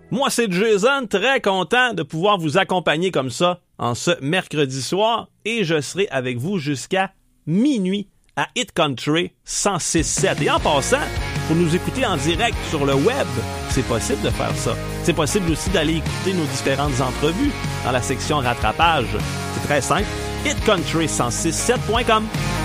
Moi, c'est Jason, très content de pouvoir vous accompagner comme ça en ce mercredi soir et je serai avec vous jusqu'à minuit à Hit Country 106.7. Et en passant, pour nous écouter en direct sur le web, c'est possible de faire ça. C'est possible aussi d'aller écouter nos différentes entrevues dans la section rattrapage. C'est très simple, hitcountry106.7.com.